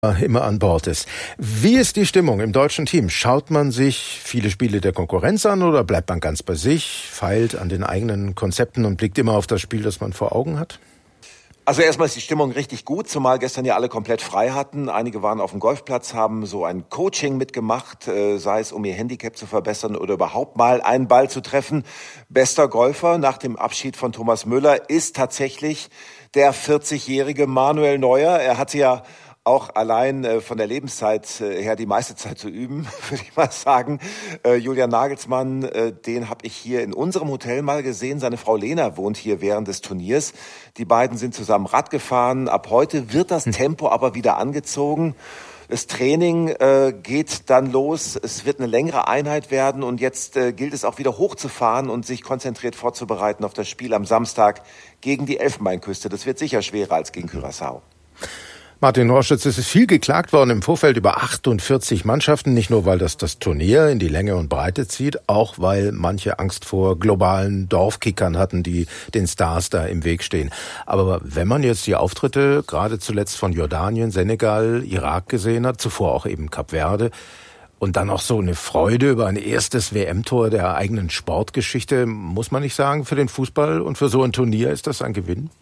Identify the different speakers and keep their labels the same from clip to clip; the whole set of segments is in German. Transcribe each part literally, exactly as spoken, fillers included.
Speaker 1: immer an Bord ist. Wie ist die Stimmung im deutschen Team? Schaut man sich viele Spiele der Konkurrenz an oder bleibt man ganz bei sich, feilt an den eigenen Konzepten und blickt immer auf das Spiel, das man vor Augen hat?
Speaker 2: Also erstmal ist die Stimmung richtig gut, zumal gestern ja alle komplett frei hatten. Einige waren auf dem Golfplatz, haben so ein Coaching mitgemacht, äh, sei es um ihr Handicap zu verbessern oder überhaupt mal einen Ball zu treffen. Bester Golfer nach dem Abschied von Thomas Müller ist tatsächlich der vierzigjährige Manuel Neuer. Er hatte ja auch allein äh, von der Lebenszeit äh, her die meiste Zeit zu üben, würde ich mal sagen. Äh, Julian Nagelsmann, äh, den habe ich hier in unserem Hotel mal gesehen. Seine Frau Lena wohnt hier während des Turniers. Die beiden sind zusammen Rad gefahren. Ab heute wird das Tempo aber wieder angezogen. Das Training äh, geht dann los. Es wird eine längere Einheit werden und jetzt äh, gilt es auch wieder hochzufahren und sich konzentriert vorzubereiten auf das Spiel am Samstag gegen die Elfenbeinküste. Das wird sicher schwerer als gegen Curaçao.
Speaker 1: Martin Roschitz, es ist viel geklagt worden im Vorfeld über achtundvierzig Mannschaften, nicht nur weil das das Turnier in die Länge und Breite zieht, auch weil manche Angst vor globalen Dorfkickern hatten, die den Stars da im Weg stehen. Aber wenn man jetzt die Auftritte gerade zuletzt von Jordanien, Senegal, Irak gesehen hat, zuvor auch eben Kap Verde, und dann auch so eine Freude über ein erstes W M-Tor der eigenen Sportgeschichte, muss man nicht sagen, für den Fußball und für so ein Turnier ist das ein Gewinn?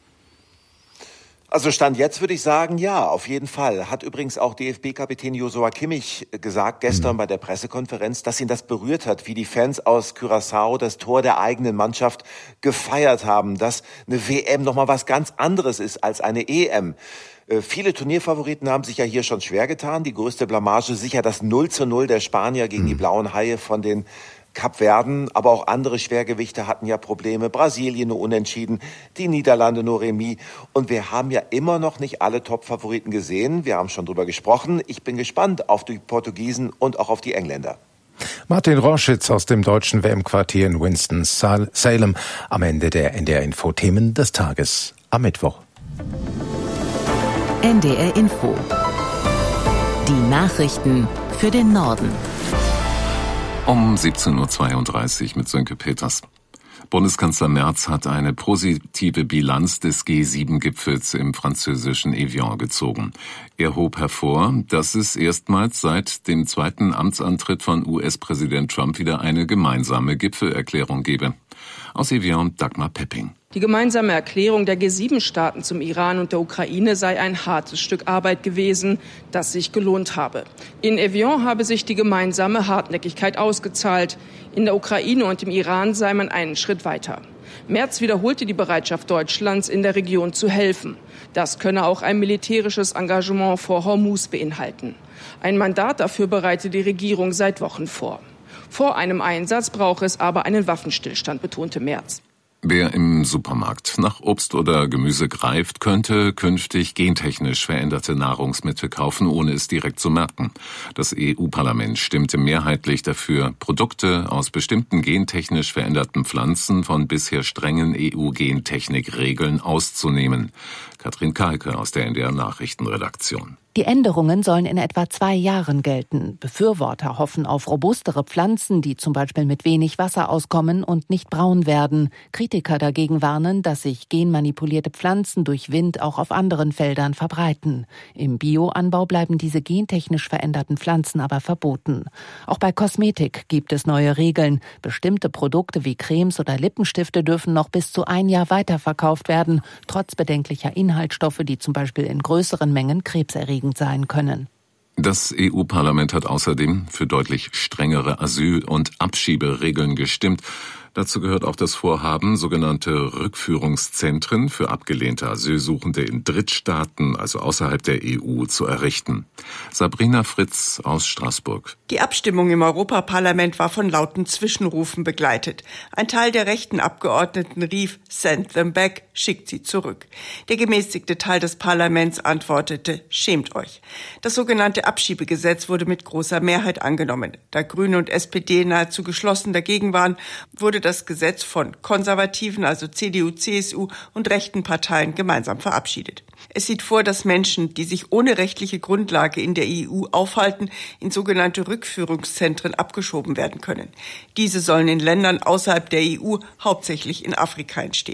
Speaker 2: Also Stand jetzt würde ich sagen, ja, auf jeden Fall. Hat übrigens auch D F B-Kapitän Josua Kimmich gesagt gestern mhm. bei der Pressekonferenz, dass ihn das berührt hat, wie die Fans aus Curaçao das Tor der eigenen Mannschaft gefeiert haben, dass eine W M nochmal was ganz anderes ist als eine E M. Äh, viele Turnierfavoriten haben sich ja hier schon schwer getan. Die größte Blamage sicher das null zu null der Spanier gegen mhm. die Blauen Haie von den Kapverden, aber auch andere Schwergewichte hatten ja Probleme. Brasilien nur unentschieden, die Niederlande nur Remis. Und wir haben ja immer noch nicht alle Top-Favoriten gesehen. Wir haben schon drüber gesprochen. Ich bin gespannt auf die Portugiesen und auch auf die Engländer.
Speaker 1: Martin Roschitz aus dem deutschen W M-Quartier in Winston-Salem am Ende der N D R-Info-Themen des Tages am Mittwoch.
Speaker 3: N D R Info. Die Nachrichten für den Norden.
Speaker 4: Um siebzehn Uhr zweiunddreißig mit Sönke Peters. Bundeskanzler Merz hat eine positive Bilanz des G sieben Gipfels im französischen Evian gezogen. Er hob hervor, dass es erstmals seit dem zweiten Amtsantritt von U S-Präsident Trump wieder eine gemeinsame Gipfelerklärung gebe. Aus Evian Dagmar Pepping.
Speaker 5: Die gemeinsame Erklärung der G sieben Staaten zum Iran und der Ukraine sei ein hartes Stück Arbeit gewesen, das sich gelohnt habe. In Evian habe sich die gemeinsame Hartnäckigkeit ausgezahlt. In der Ukraine und im Iran sei man einen Schritt weiter. Merz wiederholte die Bereitschaft Deutschlands, in der Region zu helfen. Das könne auch ein militärisches Engagement vor Hormuz beinhalten. Ein Mandat dafür bereite die Regierung seit Wochen vor. Vor einem Einsatz brauche es aber einen Waffenstillstand, betonte Merz.
Speaker 4: Wer im Supermarkt nach Obst oder Gemüse greift, könnte künftig gentechnisch veränderte Nahrungsmittel kaufen, ohne es direkt zu merken. Das E U-Parlament stimmte mehrheitlich dafür, Produkte aus bestimmten gentechnisch veränderten Pflanzen von bisher strengen E U-Gentechnikregeln auszunehmen. Katrin Kalke aus der N D R-Nachrichtenredaktion.
Speaker 3: Die Änderungen sollen in etwa zwei Jahren gelten. Befürworter hoffen auf robustere Pflanzen, die zum Beispiel mit wenig Wasser auskommen und nicht braun werden. Kritiker dagegen warnen, dass sich genmanipulierte Pflanzen durch Wind auch auf anderen Feldern verbreiten. Im Bioanbau bleiben diese gentechnisch veränderten Pflanzen aber verboten. Auch bei Kosmetik gibt es neue Regeln. Bestimmte Produkte wie Cremes oder Lippenstifte dürfen noch bis zu ein Jahr weiterverkauft werden, trotz bedenklicher Inhaltsstoffe, die zum Beispiel in größeren Mengen krebserregend sein können.
Speaker 4: Das E U-Parlament hat außerdem für deutlich strengere Asyl- und Abschieberegeln gestimmt. Dazu gehört auch das Vorhaben, sogenannte Rückführungszentren für abgelehnte Asylsuchende in Drittstaaten, also außerhalb der E U, zu errichten. Sabrina Fritz aus Straßburg.
Speaker 6: Die Abstimmung im Europaparlament war von lauten Zwischenrufen begleitet. Ein Teil der rechten Abgeordneten rief, "Send them back", schickt sie zurück. Der gemäßigte Teil des Parlaments antwortete, "Schämt euch". Das sogenannte Abschiebegesetz wurde mit großer Mehrheit angenommen. Da Grüne und S P D nahezu geschlossen dagegen waren, wurde das Gesetz von Konservativen, also C D U, C S U und rechten Parteien gemeinsam verabschiedet. Es sieht vor, dass Menschen, die sich ohne rechtliche Grundlage in der E U aufhalten, in sogenannte Rückführungszentren abgeschoben werden können. Diese sollen in Ländern außerhalb der E U, hauptsächlich in Afrika, entstehen.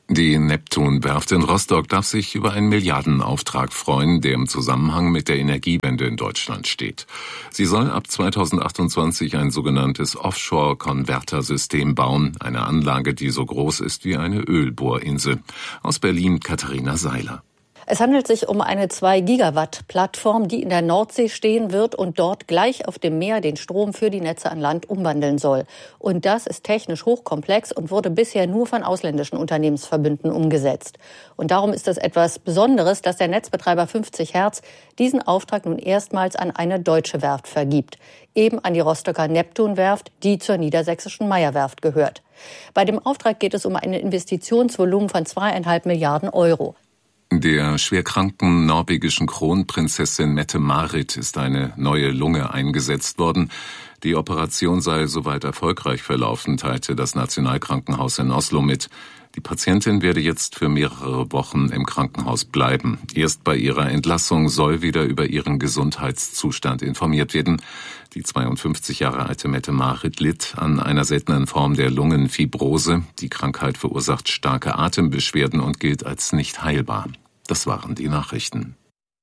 Speaker 4: Die Neptun-Werft in Rostock darf sich über einen Milliardenauftrag freuen, der im Zusammenhang mit der Energiewende in Deutschland steht. Sie soll ab zweitausendachtundzwanzig ein sogenanntes Offshore-Konvertersystem bauen, eine Anlage, die so groß ist wie eine Ölbohrinsel. Aus Berlin Katharina Seiler.
Speaker 7: Es handelt sich um eine zwei Gigawatt Plattform, die in der Nordsee stehen wird und dort gleich auf dem Meer den Strom für die Netze an Land umwandeln soll. Und das ist technisch hochkomplex und wurde bisher nur von ausländischen Unternehmensverbünden umgesetzt. Und darum ist es etwas Besonderes, dass der Netzbetreiber fünfzig Hertz diesen Auftrag nun erstmals an eine deutsche Werft vergibt. Eben an die Rostocker Neptun-Werft, die zur niedersächsischen Meyer-Werft gehört. Bei dem Auftrag geht es um ein Investitionsvolumen von zweieinhalb Milliarden Euro.
Speaker 4: Der schwerkranken norwegischen Kronprinzessin Mette-Marit ist eine neue Lunge eingesetzt worden. Die Operation sei soweit erfolgreich verlaufen, teilte das Nationalkrankenhaus in Oslo mit. Die Patientin werde jetzt für mehrere Wochen im Krankenhaus bleiben. Erst bei ihrer Entlassung soll wieder über ihren Gesundheitszustand informiert werden. Die zweiundfünfzig Jahre alte Mette-Marit litt an einer seltenen Form der Lungenfibrose. Die Krankheit verursacht starke Atembeschwerden und gilt als nicht heilbar. Das waren die Nachrichten.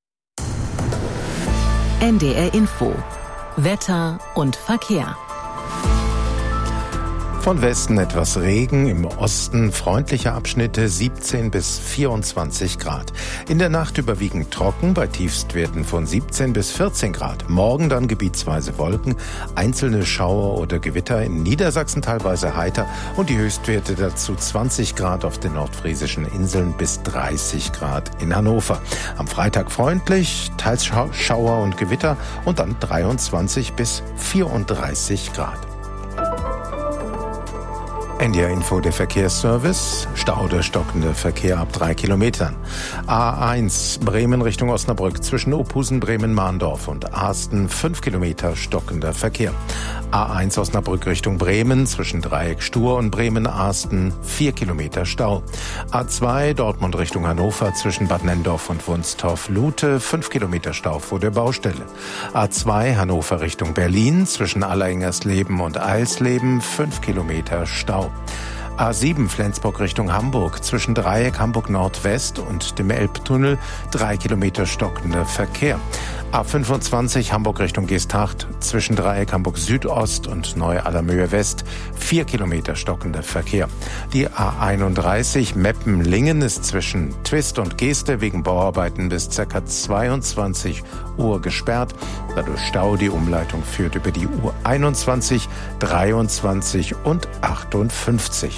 Speaker 3: N D R Info. Wetter und Verkehr.
Speaker 1: Von Westen etwas Regen, im Osten freundliche Abschnitte, siebzehn bis vierundzwanzig Grad. In der Nacht überwiegend trocken, bei Tiefstwerten von siebzehn bis vierzehn Grad. Morgen dann gebietsweise Wolken, einzelne Schauer oder Gewitter, in Niedersachsen teilweise heiter und die Höchstwerte dazu zwanzig Grad auf den nordfriesischen Inseln bis dreißig Grad in Hannover. Am Freitag freundlich, teils Schauer und Gewitter und dann dreiundzwanzig bis vierunddreißig Grad. N D R Info, der Verkehrsservice. Stau oder stockender Verkehr ab drei Kilometern. A eins Bremen Richtung Osnabrück zwischen Ophusen, Bremen-Mahndorf und Ahsten fünf Kilometer stockender Verkehr. A eins Osnabrück Richtung Bremen zwischen Dreieck Stur und Bremen-Ahsten vier Kilometer Stau. A zwei Dortmund Richtung Hannover zwischen Bad Nenndorf und Wunstorf-Lute fünf Kilometer Stau vor der Baustelle. A zwei Hannover Richtung Berlin zwischen Allerengersleben und Eilsleben fünf Kilometer Stau. A sieben Flensburg Richtung Hamburg zwischen Dreieck Hamburg Nordwest und dem Elbtunnel drei Kilometer stockender Verkehr. A fünfundzwanzig Hamburg Richtung Geesthacht zwischen Dreieck Hamburg Südost und Neu-Allermöhe West vier Kilometer stockender Verkehr. Die A einunddreißig Meppen-Lingen ist zwischen Twist und Geeste wegen Bauarbeiten bis ca. zweiundzwanzig Uhr gesperrt. Dadurch Stau. Die Umleitung führt über die U einundzwanzig, dreiundzwanzig und achtundfünfzig.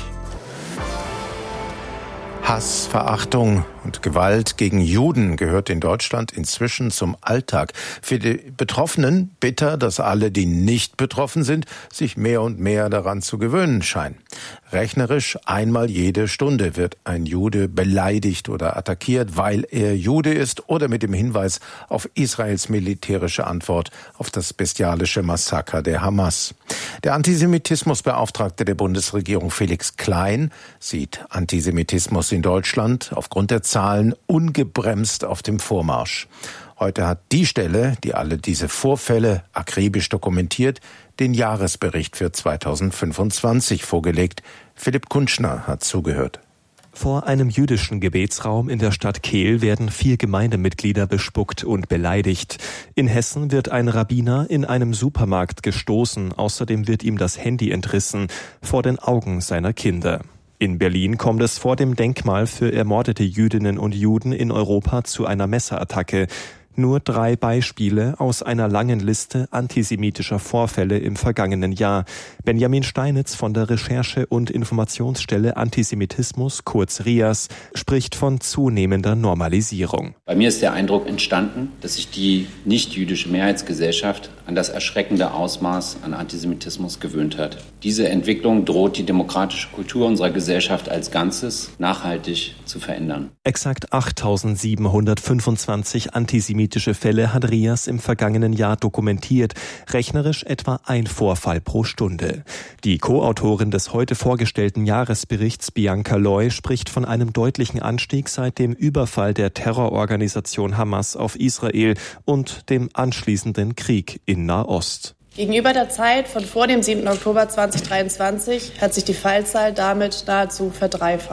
Speaker 1: Hass, Verachtung und Gewalt gegen Juden gehört in Deutschland inzwischen zum Alltag. Für die Betroffenen bitter, dass alle, die nicht betroffen sind, sich mehr und mehr daran zu gewöhnen scheinen. Rechnerisch einmal jede Stunde wird ein Jude beleidigt oder attackiert, weil er Jude ist oder mit dem Hinweis auf Israels militärische Antwort auf das bestialische Massaker der Hamas. Der Antisemitismusbeauftragte der Bundesregierung Felix Klein sieht Antisemitismus in Deutschland aufgrund der Zahlen ungebremst auf dem Vormarsch. Heute hat die Stelle, die alle diese Vorfälle akribisch dokumentiert, den Jahresbericht für zweitausendfünfundzwanzig vorgelegt. Philipp Kunschner hat zugehört.
Speaker 8: Vor einem jüdischen Gebetsraum in der Stadt Kehl werden vier Gemeindemitglieder bespuckt und beleidigt. In Hessen wird ein Rabbiner in einem Supermarkt gestoßen. Außerdem wird ihm das Handy entrissen, vor den Augen seiner Kinder. In Berlin kommt es vor dem Denkmal für ermordete Jüdinnen und Juden in Europa zu einer Messerattacke. Nur drei Beispiele aus einer langen Liste antisemitischer Vorfälle im vergangenen Jahr. Benjamin Steinitz von der Recherche- und Informationsstelle Antisemitismus, kurz RIAS, spricht von zunehmender Normalisierung.
Speaker 9: Bei mir ist der Eindruck entstanden, dass sich die nicht-jüdische Mehrheitsgesellschaft an das erschreckende Ausmaß an Antisemitismus gewöhnt hat. Diese Entwicklung droht die demokratische Kultur unserer Gesellschaft als Ganzes nachhaltig zu verändern.
Speaker 8: Exakt achttausendsiebenhundertfünfundzwanzig antisemitische Fälle hat RIAS im vergangenen Jahr dokumentiert, rechnerisch etwa ein Vorfall pro Stunde. Die Co-Autorin des heute vorgestellten Jahresberichts, Bianca Loy, spricht von einem deutlichen Anstieg seit dem Überfall der Terrororganisation Hamas auf Israel und dem anschließenden Krieg in Nahost.
Speaker 10: Gegenüber der Zeit von vor dem siebten Oktober zweitausenddreiundzwanzig hat sich die Fallzahl damit nahezu verdreifacht.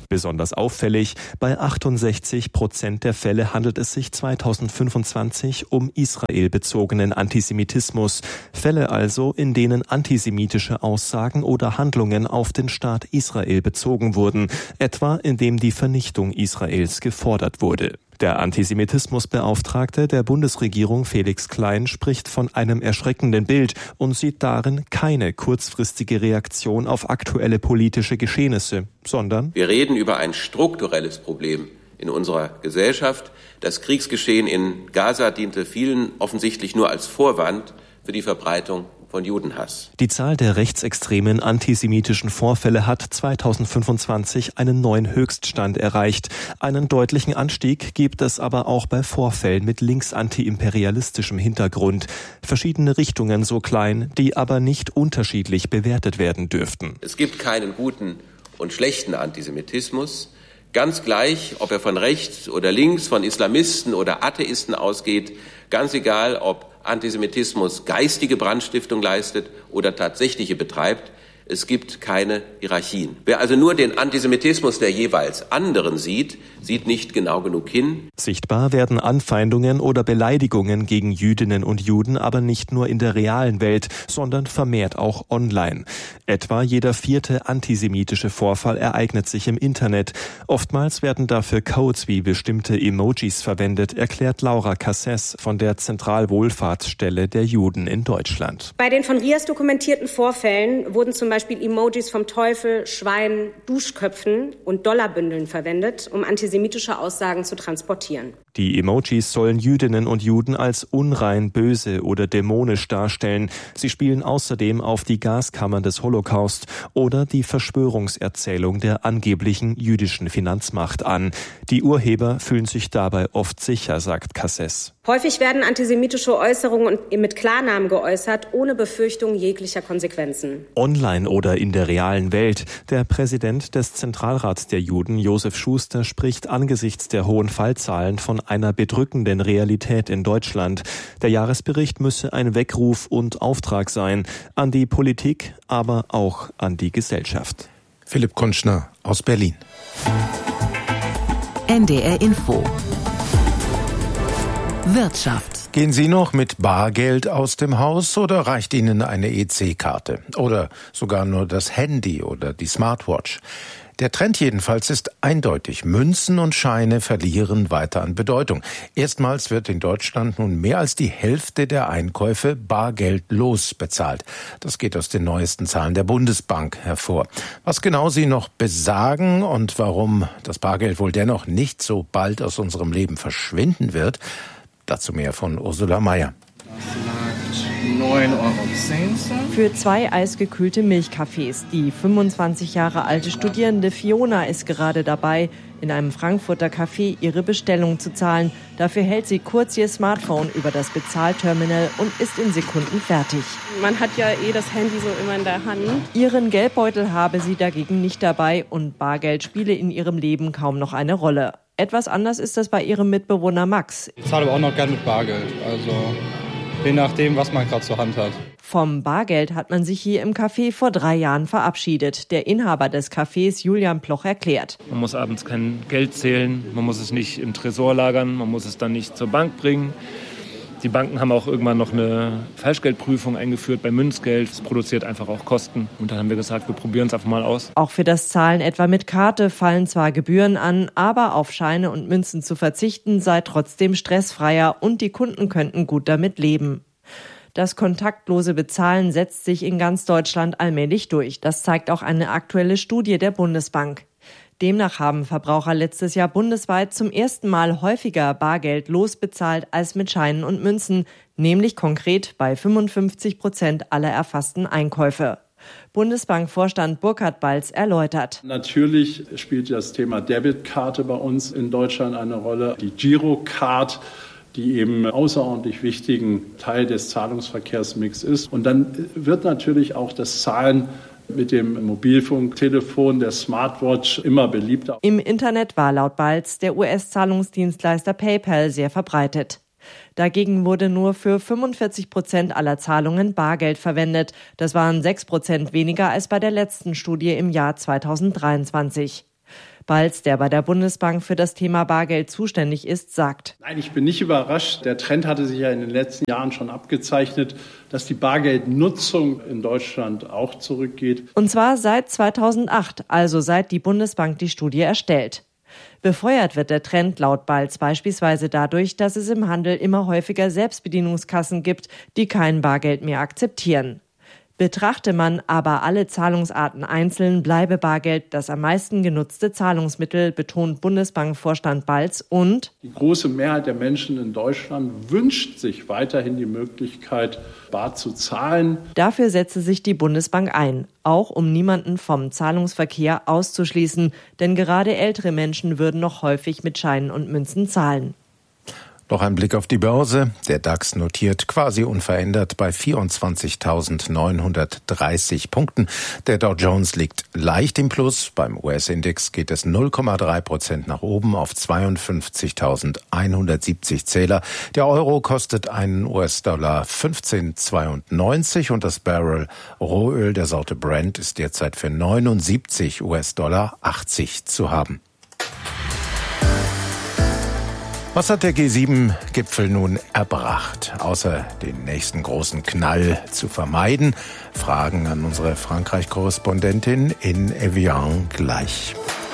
Speaker 8: Besonders auffällig, bei achtundsechzig Prozent der Fälle handelt es sich zweitausendfünfundzwanzig um israelbezogenen Antisemitismus. Fälle also, in denen antisemitische Aussagen oder Handlungen auf den Staat Israel bezogen wurden, etwa indem die Vernichtung Israels gefordert wurde. Der Antisemitismusbeauftragte der Bundesregierung Felix Klein spricht von einem erschreckenden Bild und sieht darin keine kurzfristige Reaktion auf aktuelle politische Geschehnisse, sondern:
Speaker 11: Wir reden über ein strukturelles Problem in unserer Gesellschaft. Das Kriegsgeschehen in Gaza diente vielen offensichtlich nur als Vorwand für die Verbreitung von Judenhass.
Speaker 8: Die Zahl der rechtsextremen antisemitischen Vorfälle hat zweitausendfünfundzwanzig einen neuen Höchststand erreicht. Einen deutlichen Anstieg gibt es aber auch bei Vorfällen mit linksantiimperialistischem Hintergrund. Verschiedene Richtungen so klein, die aber nicht unterschiedlich bewertet werden dürften.
Speaker 11: Es gibt keinen guten und schlechten Antisemitismus. Ganz gleich, ob er von rechts oder links, von Islamisten oder Atheisten ausgeht, ganz egal, ob Antisemitismus geistige Brandstiftung leistet oder tatsächliche betreibt. Es gibt keine Hierarchien. Wer also nur den Antisemitismus der jeweils anderen sieht, sieht nicht genau genug hin.
Speaker 8: Sichtbar werden Anfeindungen oder Beleidigungen gegen Jüdinnen und Juden aber nicht nur in der realen Welt, sondern vermehrt auch online. Etwa jeder vierte antisemitische Vorfall ereignet sich im Internet. Oftmals werden dafür Codes wie bestimmte Emojis verwendet, erklärt Laura Cassés von der Zentralwohlfahrtsstelle der Juden in Deutschland.
Speaker 12: Bei den von RIAS dokumentierten Vorfällen wurden zum Beispiel Beispiel Emojis vom Teufel, Schweinen, Duschköpfen und Dollarbündeln verwendet, um antisemitische Aussagen zu transportieren.
Speaker 8: Die Emojis sollen Jüdinnen und Juden als unrein, böse oder dämonisch darstellen. Sie spielen außerdem auf die Gaskammern des Holocaust oder die Verschwörungserzählung der angeblichen jüdischen Finanzmacht an. Die Urheber fühlen sich dabei oft sicher, sagt Cassés.
Speaker 12: Häufig werden antisemitische Äußerungen mit Klarnamen geäußert, ohne Befürchtung jeglicher Konsequenzen.
Speaker 8: Online oder in der realen Welt. Der Präsident des Zentralrats der Juden, Josef Schuster, spricht angesichts der hohen Fallzahlen von einer bedrückenden Realität in Deutschland. Der Jahresbericht müsse ein Weckruf und Auftrag sein an die Politik, aber auch an die Gesellschaft.
Speaker 1: Philipp Kunschner aus Berlin.
Speaker 3: N D R Info. Wirtschaft.
Speaker 1: Gehen Sie noch mit Bargeld aus dem Haus oder reicht Ihnen eine E C-Karte? Oder sogar nur das Handy oder die Smartwatch? Der Trend jedenfalls ist eindeutig. Münzen und Scheine verlieren weiter an Bedeutung. Erstmals wird in Deutschland nun mehr als die Hälfte der Einkäufe bargeldlos bezahlt. Das geht aus den neuesten Zahlen der Bundesbank hervor. Was genau sie noch besagen und warum das Bargeld wohl dennoch nicht so bald aus unserem Leben verschwinden wird, dazu mehr von Ursula Mayer.
Speaker 13: neun Euro zehn.
Speaker 14: Für zwei eisgekühlte Milchkaffees. Die fünfundzwanzig Jahre alte Studierende Fiona ist gerade dabei, in einem Frankfurter Café ihre Bestellung zu zahlen. Dafür hält sie kurz ihr Smartphone über das Bezahlterminal und ist in Sekunden fertig.
Speaker 10: Man hat ja eh das Handy so immer in der Hand.
Speaker 14: Ihren Geldbeutel habe sie dagegen nicht dabei und Bargeld spiele in ihrem Leben kaum noch eine Rolle. Etwas anders ist das bei ihrem Mitbewohner Max.
Speaker 13: Ich zahle aber auch noch gern mit Bargeld, also je nachdem, was man gerade zur Hand hat.
Speaker 14: Vom Bargeld hat man sich hier im Café vor drei Jahren verabschiedet. Der Inhaber des Cafés, Julian Ploch, erklärt.
Speaker 15: Man muss abends kein Geld zählen, man muss es nicht im Tresor lagern, man muss es dann nicht zur Bank bringen. Die Banken haben auch irgendwann noch eine Falschgeldprüfung eingeführt bei Münzgeld. Das produziert einfach auch Kosten. Und dann haben wir gesagt, wir probieren es einfach mal aus.
Speaker 14: Auch für das Zahlen etwa mit Karte fallen zwar Gebühren an, aber auf Scheine und Münzen zu verzichten sei trotzdem stressfreier und die Kunden könnten gut damit leben. Das kontaktlose Bezahlen setzt sich in ganz Deutschland allmählich durch. Das zeigt auch eine aktuelle Studie der Bundesbank. Demnach haben Verbraucher letztes Jahr bundesweit zum ersten Mal häufiger Bargeld losbezahlt als mit Scheinen und Münzen, nämlich konkret bei fünfundfünfzig Prozent aller erfassten Einkäufe. Bundesbankvorstand Burkhard Balz erläutert.
Speaker 16: Natürlich spielt das Thema Debitkarte bei uns in Deutschland eine Rolle. Die Girocard, die eben außerordentlich wichtigen Teil des Zahlungsverkehrsmix ist. Und dann wird natürlich auch das Zahlen mit dem Mobilfunktelefon, der Smartwatch immer beliebter.
Speaker 14: Im Internet war laut Balz der U S-Zahlungsdienstleister PayPal sehr verbreitet. Dagegen wurde nur für fünfundvierzig Prozent aller Zahlungen Bargeld verwendet. Das waren sechs Prozent weniger als bei der letzten Studie im Jahr zweitausenddreiundzwanzig. Balz, der bei der Bundesbank für das Thema Bargeld zuständig ist, sagt:
Speaker 16: Nein, ich bin nicht überrascht. Der Trend hatte sich ja in den letzten Jahren schon abgezeichnet, dass die Bargeldnutzung in Deutschland auch zurückgeht.
Speaker 14: Und zwar seit zweitausendacht, also seit die Bundesbank die Studie erstellt. Befeuert wird der Trend laut Balz beispielsweise dadurch, dass es im Handel immer häufiger Selbstbedienungskassen gibt, die kein Bargeld mehr akzeptieren. Betrachte man aber alle Zahlungsarten einzeln, bleibe Bargeld das am meisten genutzte Zahlungsmittel, betont Bundesbankvorstand Balz. Und
Speaker 16: die große Mehrheit der Menschen in Deutschland wünscht sich weiterhin die Möglichkeit, bar zu zahlen.
Speaker 14: Dafür setze sich die Bundesbank ein, auch um niemanden vom Zahlungsverkehr auszuschließen, denn gerade ältere Menschen würden noch häufig mit Scheinen und Münzen zahlen.
Speaker 1: Noch ein Blick auf die Börse. Der DAX notiert quasi unverändert bei vierundzwanzigtausendneunhundertdreißig Punkten. Der Dow Jones liegt leicht im Plus. Beim U S-Index geht es null Komma drei Prozent nach oben auf zweiundfünfzigtausendeinhundertsiebzig Zähler. Der Euro kostet einen U S-Dollar fünfzehn Komma zweiundneunzig und das Barrel Rohöl der Sorte Brent ist derzeit für neunundsiebzig U S-Dollar achtzig zu haben. Was hat der G sieben Gipfel nun erbracht, außer den nächsten großen Knall zu vermeiden? Fragen an unsere Frankreich-Korrespondentin in Evian gleich.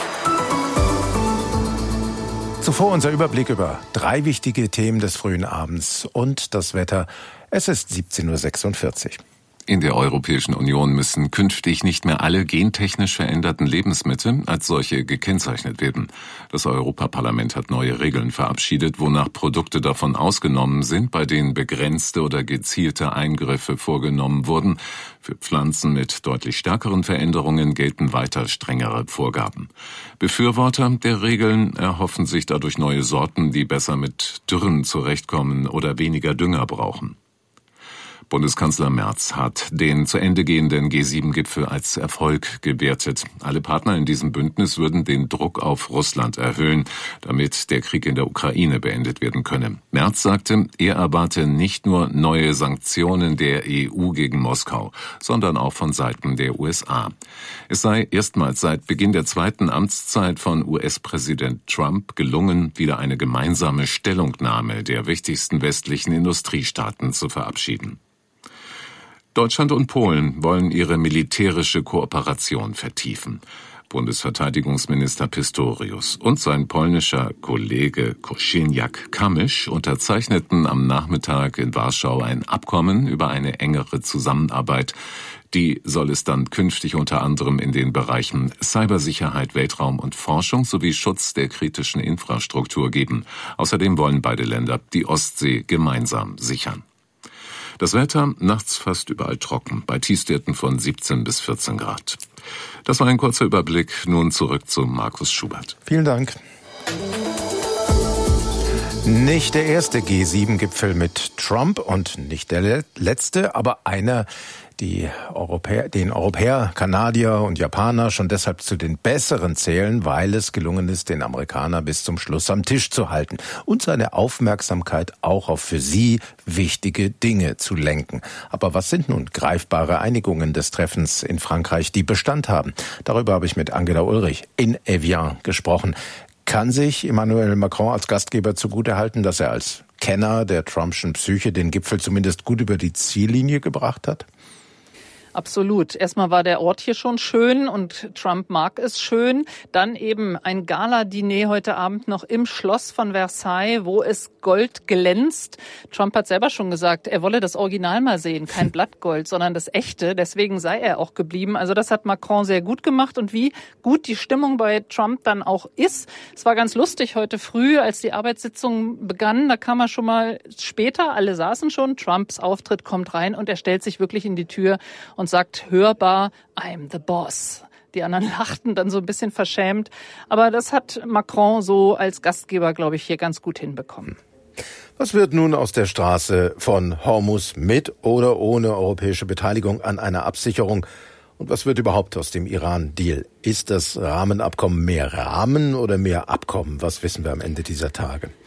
Speaker 1: Zuvor unser Überblick über drei wichtige Themen des frühen Abends und das Wetter. Es ist siebzehn Uhr sechsundvierzig.
Speaker 4: In der Europäischen Union müssen künftig nicht mehr alle gentechnisch veränderten Lebensmittel als solche gekennzeichnet werden. Das Europaparlament hat neue Regeln verabschiedet, wonach Produkte davon ausgenommen sind, bei denen begrenzte oder gezielte Eingriffe vorgenommen wurden. Für Pflanzen mit deutlich stärkeren Veränderungen gelten weiter strengere Vorgaben. Befürworter der Regeln erhoffen sich dadurch neue Sorten, die besser mit Dürren zurechtkommen oder weniger Dünger brauchen. Bundeskanzler Merz hat den zu Ende gehenden G sieben Gipfel als Erfolg gewertet. Alle Partner in diesem Bündnis würden den Druck auf Russland erhöhen, damit der Krieg in der Ukraine beendet werden könne. Merz sagte, er erwarte nicht nur neue Sanktionen der E U gegen Moskau, sondern auch von Seiten der U S A. Es sei erstmals seit Beginn der zweiten Amtszeit von U S-Präsident Trump gelungen, wieder eine gemeinsame Stellungnahme der wichtigsten westlichen Industriestaaten zu verabschieden. Deutschland und Polen wollen ihre militärische Kooperation vertiefen. Bundesverteidigungsminister Pistorius und sein polnischer Kollege Kosiniak-Kamysz unterzeichneten am Nachmittag in Warschau ein Abkommen über eine engere Zusammenarbeit. Die soll es dann künftig unter anderem in den Bereichen Cybersicherheit, Weltraum und Forschung sowie Schutz der kritischen Infrastruktur geben. Außerdem wollen beide Länder die Ostsee gemeinsam sichern. Das Wetter nachts fast überall trocken, bei Tiefstwerten von siebzehn bis vierzehn Grad. Das war ein kurzer Überblick. Nun zurück zu Markus Schubert.
Speaker 1: Vielen Dank. Nicht der erste G sieben Gipfel mit Trump und nicht der letzte, aber einer, die Europäer, den Europäer, Kanadier und Japaner schon deshalb zu den Besseren zählen, weil es gelungen ist, den Amerikaner bis zum Schluss am Tisch zu halten und seine Aufmerksamkeit auch auf für sie wichtige Dinge zu lenken. Aber was sind nun greifbare Einigungen des Treffens in Frankreich, die Bestand haben? Darüber habe ich mit Angela Ulrich in Evian gesprochen. Kann sich Emmanuel Macron als Gastgeber zugutehalten, dass er als Kenner der Trumpschen Psyche den Gipfel zumindest gut über die Ziellinie gebracht hat?
Speaker 17: Absolut. Erstmal war der Ort hier schon schön und Trump mag es schön. Dann eben ein Gala-Diner heute Abend noch im Schloss von Versailles, wo es Gold glänzt. Trump hat selber schon gesagt, er wolle das Original mal sehen, kein Blattgold, sondern das echte. Deswegen sei er auch geblieben. Also das hat Macron sehr gut gemacht und wie gut die Stimmung bei Trump dann auch ist. Es war ganz lustig heute früh, als die Arbeitssitzung begann. Da kam er schon mal später, alle saßen schon. Trumps Auftritt kommt rein und er stellt sich wirklich in die Tür und und sagt hörbar, I'm the boss. Die anderen lachten dann so ein bisschen verschämt. Aber das hat Macron so als Gastgeber, glaube ich, hier ganz gut hinbekommen.
Speaker 1: Was wird nun aus der Straße von Hormuz mit oder ohne europäische Beteiligung an einer Absicherung? Und was wird überhaupt aus dem Iran-Deal? Ist das Rahmenabkommen mehr Rahmen oder mehr Abkommen? Was wissen wir am Ende dieser Tage?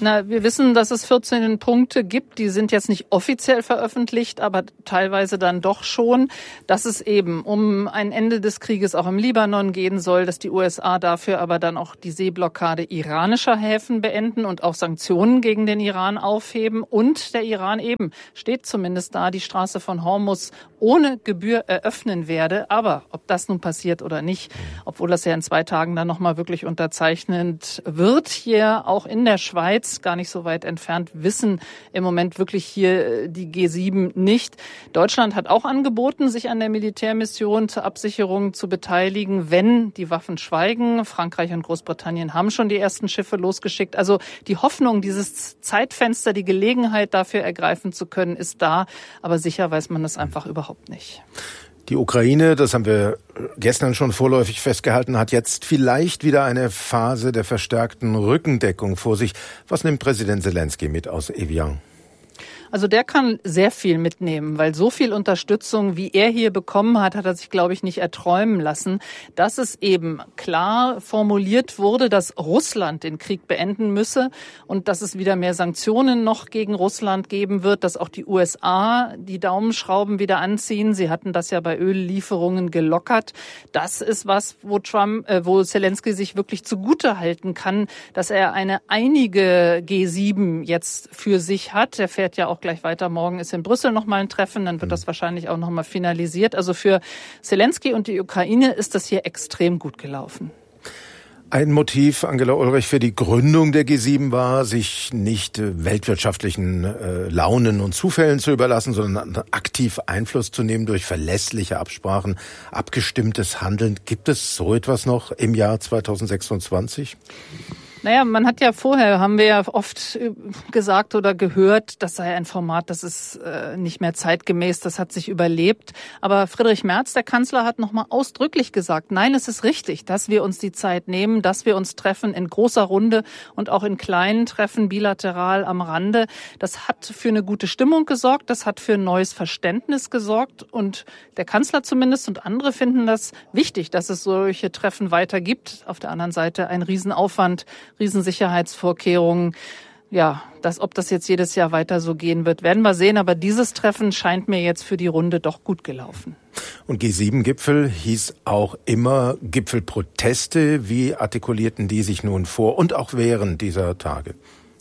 Speaker 17: Na, wir wissen, dass es vierzehn Punkte gibt. Die sind jetzt nicht offiziell veröffentlicht, aber teilweise dann doch schon, dass es eben um ein Ende des Krieges auch im Libanon gehen soll, dass die U S A dafür aber dann auch die Seeblockade iranischer Häfen beenden und auch Sanktionen gegen den Iran aufheben. Und der Iran eben steht zumindest da, die Straße von Hormuz ohne Gebühr eröffnen werde. Aber ob das nun passiert oder nicht, obwohl das ja in zwei Tagen dann nochmal wirklich unterzeichnet wird, hier auch in der Schweiz, gar nicht so weit entfernt, wissen im Moment wirklich hier die G sieben nicht. Deutschland hat auch angeboten, sich an der Militärmission zur Absicherung zu beteiligen, wenn die Waffen schweigen. Frankreich und Großbritannien haben schon die ersten Schiffe losgeschickt. Also die Hoffnung, dieses Zeitfenster, die Gelegenheit dafür ergreifen zu können, ist da. Aber sicher weiß man das einfach überhaupt nicht.
Speaker 1: Die Ukraine, das haben wir gestern schon vorläufig festgehalten, hat jetzt vielleicht wieder eine Phase der verstärkten Rückendeckung vor sich. Was nimmt Präsident Zelensky mit aus Evian?
Speaker 17: Also der kann sehr viel mitnehmen, weil so viel Unterstützung, wie er hier bekommen hat, hat er sich, glaube ich, nicht erträumen lassen. Dass es eben klar formuliert wurde, dass Russland den Krieg beenden müsse und dass es wieder mehr Sanktionen noch gegen Russland geben wird, dass auch die U S A die Daumenschrauben wieder anziehen. Sie hatten das ja bei Öllieferungen gelockert. Das ist was, wo Trump, äh, wo Zelensky sich wirklich zugute halten kann, dass er eine einige G sieben jetzt für sich hat. Er fährt ja auch gleich weiter. Morgen ist in Brüssel nochmal ein Treffen, dann wird das wahrscheinlich auch nochmal finalisiert. Also für Zelensky und die Ukraine ist das hier extrem gut gelaufen.
Speaker 1: Ein Motiv, Angela Ulrich, für die Gründung der G sieben war, sich nicht weltwirtschaftlichen äh, Launen und Zufällen zu überlassen, sondern aktiv Einfluss zu nehmen durch verlässliche Absprachen, abgestimmtes Handeln. Gibt es so etwas noch im Jahr zweitausendsechsundzwanzig?
Speaker 17: Naja, man hat ja vorher, haben wir ja oft gesagt oder gehört, das sei ein Format, das ist äh, nicht mehr zeitgemäß, das hat sich überlebt. Aber Friedrich Merz, der Kanzler, hat nochmal ausdrücklich gesagt, nein, es ist richtig, dass wir uns die Zeit nehmen, dass wir uns treffen in großer Runde und auch in kleinen Treffen, bilateral am Rande. Das hat für eine gute Stimmung gesorgt, das hat für ein neues Verständnis gesorgt. Und der Kanzler zumindest und andere finden das wichtig, dass es solche Treffen weiter gibt. Auf der anderen Seite ein Riesenaufwand, Riesensicherheitsvorkehrungen. Ja, das, ob das jetzt jedes Jahr weiter so gehen wird, werden wir sehen. Aber dieses Treffen scheint mir jetzt für die Runde doch gut gelaufen.
Speaker 1: Und G sieben Gipfel hieß auch immer Gipfelproteste. Wie artikulierten die sich nun vor und auch während dieser Tage?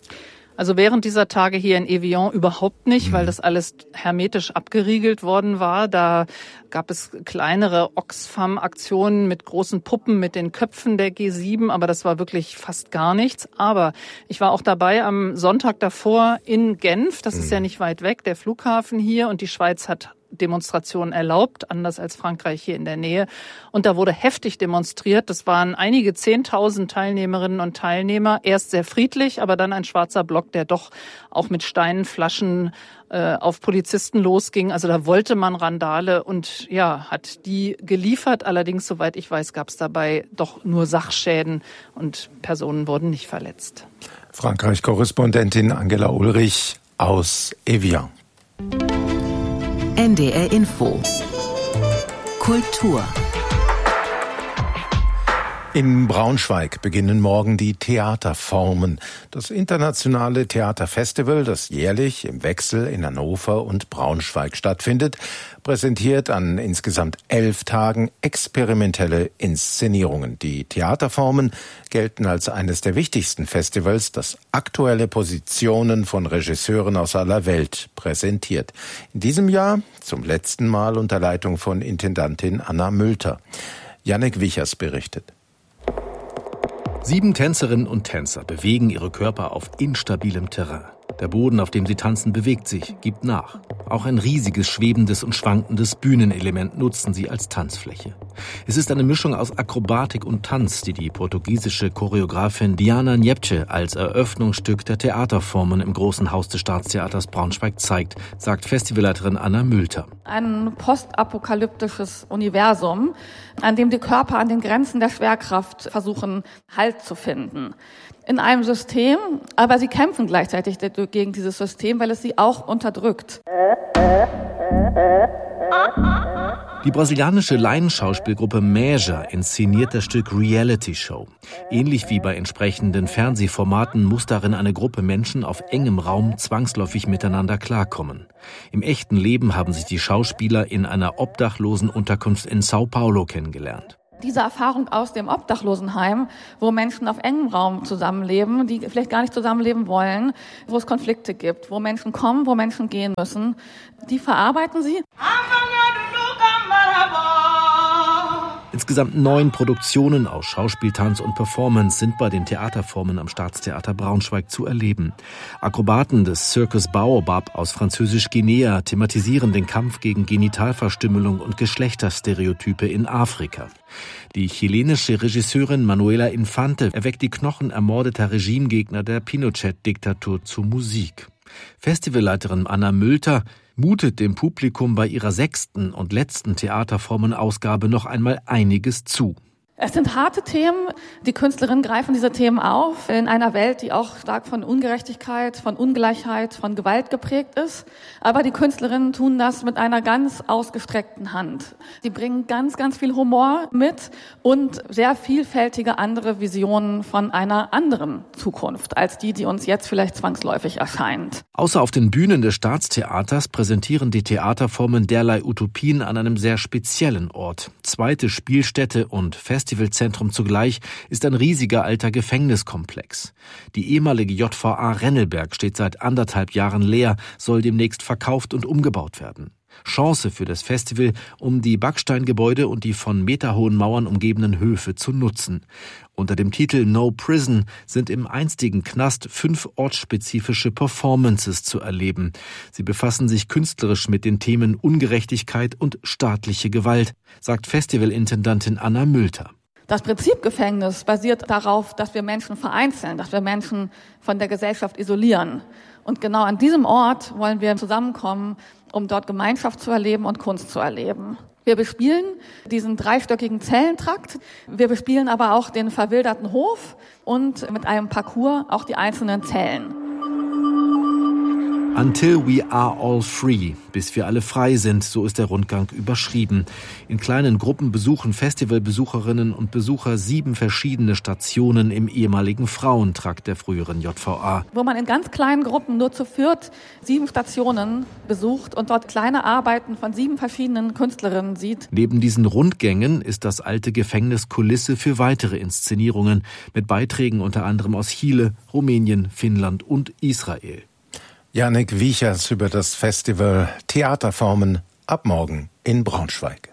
Speaker 17: Also während dieser Tage hier in Evian überhaupt nicht, mhm. weil das alles hermetisch abgeriegelt worden war. Da gab es kleinere Oxfam-Aktionen mit großen Puppen mit den Köpfen der G sieben, aber das war wirklich fast gar nichts. Aber ich war auch dabei am Sonntag davor in Genf, das mhm. ist ja nicht weit weg, der Flughafen hier, und die Schweiz hat Demonstrationen erlaubt, anders als Frankreich hier in der Nähe. Und da wurde heftig demonstriert. Das waren einige Zehntausend Teilnehmerinnen und Teilnehmer. Erst sehr friedlich, aber dann ein schwarzer Block, der doch auch mit Steinen, Flaschen äh, auf Polizisten losging. Also da wollte man Randale und ja, hat die geliefert. Allerdings, soweit ich weiß, gab es dabei doch nur Sachschäden und Personen wurden nicht verletzt.
Speaker 1: Frankreich-Korrespondentin Angela Ulrich aus Evian.
Speaker 18: N D R Info Kultur.
Speaker 1: In Braunschweig beginnen morgen die Theaterformen. Das internationale Theaterfestival, das jährlich im Wechsel in Hannover und Braunschweig stattfindet, präsentiert an insgesamt elf Tagen experimentelle Inszenierungen. Die Theaterformen gelten als eines der wichtigsten Festivals, das aktuelle Positionen von Regisseuren aus aller Welt präsentiert. In diesem Jahr zum letzten Mal unter Leitung von Intendantin Anna Mülter. Jannik Wichers berichtet.
Speaker 19: Sieben Tänzerinnen und Tänzer bewegen ihre Körper auf instabilem Terrain. Der Boden, auf dem sie tanzen, bewegt sich, gibt nach. Auch ein riesiges, schwebendes und schwankendes Bühnenelement nutzen sie als Tanzfläche. Es ist eine Mischung aus Akrobatik und Tanz, die die portugiesische Choreografin Diana Niepce als Eröffnungsstück der Theaterformen im Großen Haus des Staatstheaters Braunschweig zeigt, sagt Festivalleiterin Anna Mülter.
Speaker 20: Ein postapokalyptisches Universum, an dem die Körper an den Grenzen der Schwerkraft versuchen, Halt zu finden. In einem System, aber sie kämpfen gleichzeitig gegen dieses System, weil es sie auch unterdrückt.
Speaker 19: Die brasilianische Laienschauspielgruppe Major inszeniert das Stück Reality Show. Ähnlich wie bei entsprechenden Fernsehformaten muss darin eine Gruppe Menschen auf engem Raum zwangsläufig miteinander klarkommen. Im echten Leben haben sich die Schauspieler in einer Obdachlosenunterkunft in Sao Paulo kennengelernt.
Speaker 20: Diese Erfahrung aus dem Obdachlosenheim, wo Menschen auf engem Raum zusammenleben, die vielleicht gar nicht zusammenleben wollen, wo es Konflikte gibt, wo Menschen kommen, wo Menschen gehen müssen, die verarbeiten sie.
Speaker 19: Insgesamt neun Produktionen aus Schauspiel, Tanz und Performance sind bei den Theaterformen am Staatstheater Braunschweig zu erleben. Akrobaten des Circus Baobab aus Französisch-Guinea thematisieren den Kampf gegen Genitalverstümmelung und Geschlechterstereotype in Afrika. Die chilenische Regisseurin Manuela Infante erweckt die Knochen ermordeter Regimegegner der Pinochet-Diktatur zu Musik. Festivalleiterin Anna Mülter mutet dem Publikum bei ihrer sechsten und letzten Theaterformenausgabe noch einmal einiges zu.
Speaker 20: Es sind harte Themen. Die Künstlerinnen greifen diese Themen auf in einer Welt, die auch stark von Ungerechtigkeit, von Ungleichheit, von Gewalt geprägt ist. Aber die Künstlerinnen tun das mit einer ganz ausgestreckten Hand. Sie bringen ganz, ganz viel Humor mit und sehr vielfältige andere Visionen von einer anderen Zukunft als die, die uns jetzt vielleicht zwangsläufig erscheint.
Speaker 19: Außer auf den Bühnen des Staatstheaters präsentieren die Theaterformen derlei Utopien an einem sehr speziellen Ort. Zweite Spielstätte und Festival Festivalzentrum zugleich ist ein riesiger alter Gefängniskomplex. Die ehemalige J V A Rennelberg steht seit anderthalb Jahren leer, soll demnächst verkauft und umgebaut werden. Chance für das Festival, um die Backsteingebäude und die von meterhohen Mauern umgebenen Höfe zu nutzen. Unter dem Titel No Prison sind im einstigen Knast fünf ortsspezifische Performances zu erleben. Sie befassen sich künstlerisch mit den Themen Ungerechtigkeit und staatliche Gewalt, sagt Festivalintendantin Anna Mülter.
Speaker 20: Das Prinzip Gefängnis basiert darauf, dass wir Menschen vereinzeln, dass wir Menschen von der Gesellschaft isolieren. Und genau an diesem Ort wollen wir zusammenkommen, um dort Gemeinschaft zu erleben und Kunst zu erleben. Wir bespielen diesen dreistöckigen Zellentrakt, wir bespielen aber auch den verwilderten Hof und mit einem Parcours auch die einzelnen Zellen.
Speaker 19: Until we are all free, bis wir alle frei sind, so ist der Rundgang überschrieben. In kleinen Gruppen besuchen Festivalbesucherinnen und Besucher sieben verschiedene Stationen im ehemaligen Frauentrakt der früheren J V A.
Speaker 20: Wo man in ganz kleinen Gruppen nur zu viert sieben Stationen besucht und dort kleine Arbeiten von sieben verschiedenen Künstlerinnen sieht.
Speaker 19: Neben diesen Rundgängen ist das alte Gefängnis Kulisse für weitere Inszenierungen mit Beiträgen unter anderem aus Chile, Rumänien, Finnland und Israel.
Speaker 1: Jannik Wiechers über das Festival Theaterformen ab morgen in Braunschweig.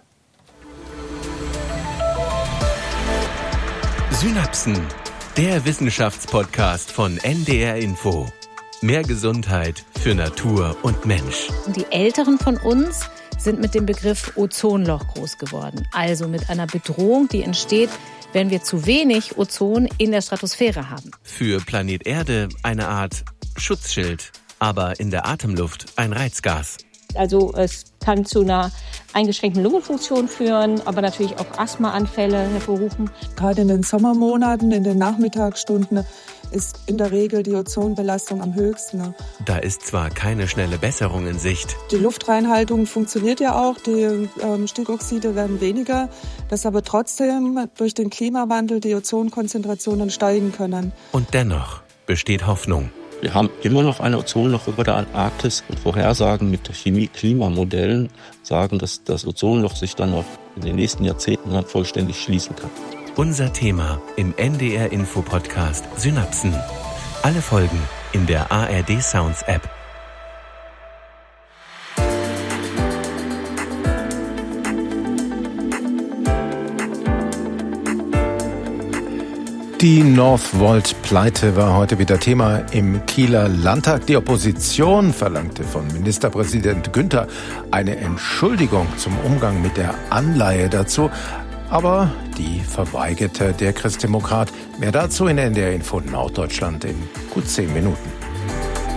Speaker 18: Synapsen, der Wissenschaftspodcast von N D R Info. Mehr Gesundheit für Natur und Mensch.
Speaker 21: Die Älteren von uns sind mit dem Begriff Ozonloch groß geworden. Also mit einer Bedrohung, die entsteht, wenn wir zu wenig Ozon in der Stratosphäre haben.
Speaker 18: Für Planet Erde eine Art Schutzschild. Aber in der Atemluft ein Reizgas.
Speaker 22: Also es kann zu einer eingeschränkten Lungenfunktion führen, aber natürlich auch Asthmaanfälle hervorrufen.
Speaker 23: Gerade in den Sommermonaten, in den Nachmittagsstunden, ist in der Regel die Ozonbelastung am höchsten.
Speaker 18: Da ist zwar keine schnelle Besserung in Sicht.
Speaker 23: Die Luftreinhaltung funktioniert ja auch, die ähm, Stickoxide werden weniger, dass aber trotzdem durch den Klimawandel die Ozonkonzentrationen steigen können.
Speaker 18: Und dennoch besteht Hoffnung.
Speaker 24: Wir haben immer noch ein Ozonloch über der Antarktis und Vorhersagen mit Chemie-Klimamodellen sagen, dass das Ozonloch sich dann auch in den nächsten Jahrzehnten dann vollständig schließen kann.
Speaker 18: Unser Thema im N D R Info Podcast Synapsen. Alle Folgen in der A R D Sounds App.
Speaker 1: Die Northvolt-Pleite war heute wieder Thema im Kieler Landtag. Die Opposition verlangte von Ministerpräsident Günther eine Entschuldigung zum Umgang mit der Anleihe dazu. Aber die verweigerte der Christdemokrat. Mehr dazu in N D R Info Norddeutschland in gut zehn Minuten.